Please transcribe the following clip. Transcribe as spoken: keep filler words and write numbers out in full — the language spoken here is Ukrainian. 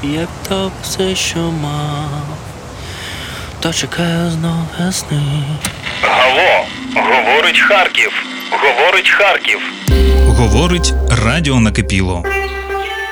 як то все, що мав, то чекаю знов весни. Алло, говорить Харків, говорить Харків. Говорить радіо накипіло.